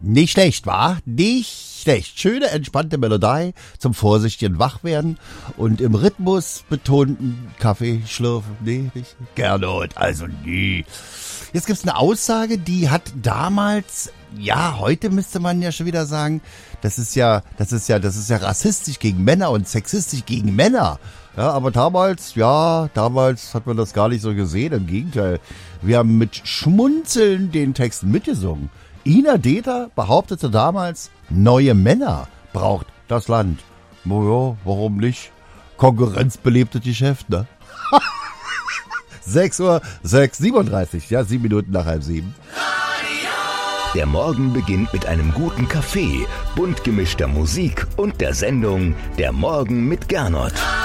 Nicht schlecht, wa? Nicht schlecht. Schöne, entspannte Melodie zum vorsichtigen Wachwerden und im Rhythmus betonten Kaffee schlürfen. Nee, nicht Gernot, also nie. Jetzt gibt's eine Aussage, die hat damals, ja, heute müsste man ja schon wieder sagen, das ist ja rassistisch gegen Männer und sexistisch gegen Männer. Ja, aber damals hat man das gar nicht so gesehen. Im Gegenteil, wir haben mit Schmunzeln den Text mitgesungen. Ina Deter behauptete damals, neue Männer braucht das Land. Naja, warum nicht? Konkurrenzbelebtes Geschäft, ne? 6:37, ja, 7 Minuten nach 6:30. Der Morgen beginnt mit einem guten Kaffee, bunt gemischter Musik und der Sendung Der Morgen mit Gernot.